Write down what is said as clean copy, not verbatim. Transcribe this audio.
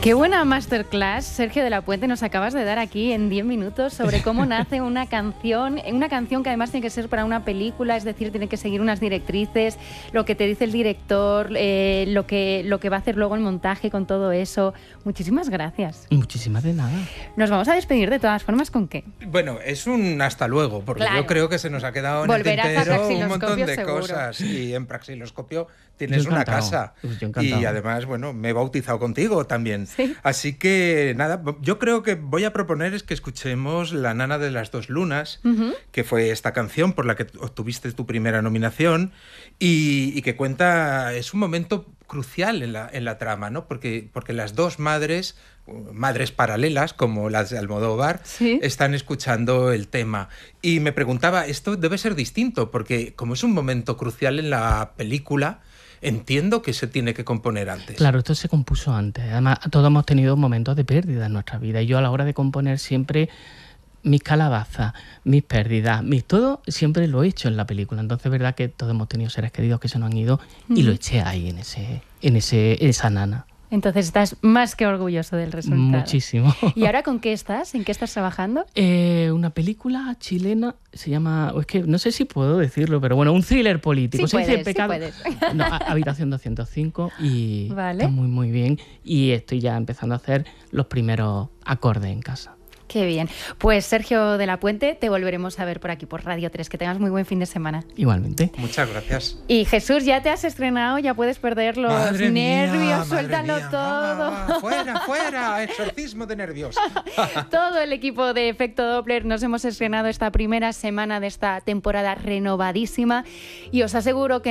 Qué buena masterclass, Sergio de la Puente, nos acabas de dar aquí en 10 minutos sobre cómo nace una canción que además tiene que ser para una película, es decir, tiene que seguir unas directrices, lo que te dice el director, lo que va a hacer luego el montaje con todo eso. Muchísimas gracias. Muchísimas de nada. Nos vamos a despedir de todas formas, ¿con qué? Bueno, es un hasta luego, porque claro, yo creo que se nos ha quedado en volverás el tintero un montón de seguro. cosas. Y en Praxiloscopio tienes Yo una encantado. casa. Yo encantado. Y además, bueno, me he bautizado contigo también. ¿Sí? Así que nada, yo creo que voy a proponer es que escuchemos La nana de las dos lunas, que fue esta canción por la que obtuviste tu primera nominación y que cuenta, es un momento crucial en la trama, ¿no? Porque las dos madres paralelas, como las de Almodóvar, ¿sí?, están escuchando el tema. Y me preguntaba, esto debe ser distinto, porque como es un momento crucial en la película, entiendo que se tiene que componer antes. Claro, esto se compuso antes. Además, todos hemos tenido momentos de pérdida en nuestra vida. Y yo a la hora de componer siempre mis calabazas, mis pérdidas, todo siempre lo he hecho en la película. Entonces es verdad que todos hemos tenido seres queridos que se nos han ido y lo eché ahí en esa nana. Entonces estás más que orgulloso del resultado. Muchísimo. ¿Y ahora con qué estás? ¿En qué estás trabajando? Una película chilena, se llama, es que no sé si puedo decirlo, pero bueno, un thriller político. Sí, se dice puedes, Pecado. sí puedes. No, Habitación 205 y vale, está muy muy bien y estoy ya empezando a hacer los primeros acordes en casa. Qué bien. Pues Sergio de la Puente, te volveremos a ver por aquí, por Radio 3. Que tengas muy buen fin de semana. Igualmente. Muchas gracias. Y Jesús, ya te has estrenado, ya puedes perder los Madre nervios, mía, suéltalo madre mía, todo. Fuera, exorcismo de nervios. Todo el equipo de Efecto Doppler nos hemos estrenado esta primera semana de esta temporada renovadísima y os aseguro que